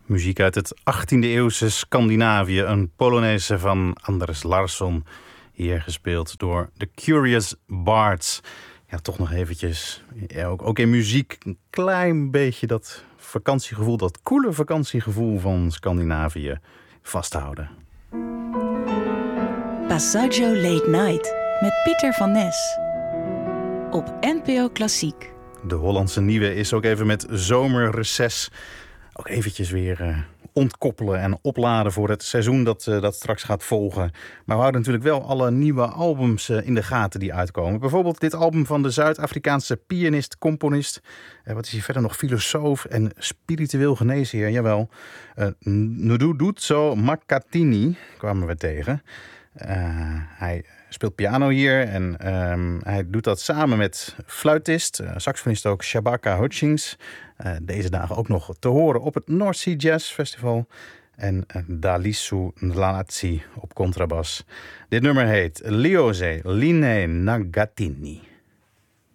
Muziek uit het 18e-eeuwse Scandinavië. Een Polonaise van Anders Larsson. Hier gespeeld door The Curious Bards. Ja, toch nog eventjes. Ja, ook in muziek een klein beetje dat vakantiegevoel, dat coole vakantiegevoel van Scandinavië vasthouden. Passaggio Late Night met Pieter van Nes. Op NPO Klassiek. De Hollandse Nieuwe is ook even met zomerreces. Ook eventjes weer ontkoppelen en opladen voor het seizoen dat straks gaat volgen. Maar we houden natuurlijk wel alle nieuwe albums in de gaten die uitkomen. Bijvoorbeeld dit album van de Zuid-Afrikaanse pianist, componist. Wat is hij verder nog? Filosoof en spiritueel geneesheer. Jawel. Nduduzo Makhathini kwamen we tegen. Hij speelt piano hier en hij doet dat samen met fluitist, saxofonist ook Shabaka Hutchings. Deze dagen ook nog te horen op het North Sea Jazz Festival. En Dalisu Nlatsi op contrabas. Dit nummer heet Lioze Line Nagatini.